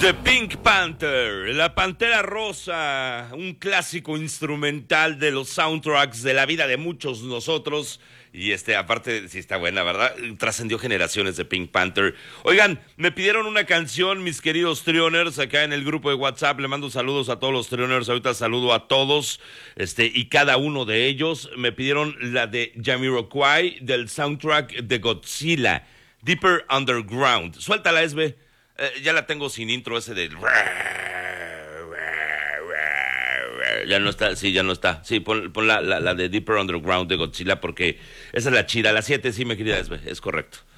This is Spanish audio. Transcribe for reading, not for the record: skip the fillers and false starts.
The Pink Panther, la Pantera Rosa, un clásico instrumental de los soundtracks de la vida de muchos nosotros. Y aparte, sí está buena, ¿verdad? Trascendió generaciones de Pink Panther. Oigan, me pidieron una canción, mis queridos Trioners, acá en el grupo de WhatsApp. Le mando saludos a todos los Trioners. Ahorita saludo a todos, y cada uno de ellos. Me pidieron la de Jamiroquai del soundtrack de Godzilla, Deeper Underground. Suéltala, Esbe. Ya la tengo sin intro ese del... Ya no está, sí, ya no está. Sí, pon la de Deeper Underground de Godzilla porque esa es la chida. La 7, sí, mi querida Esbe, es correcto.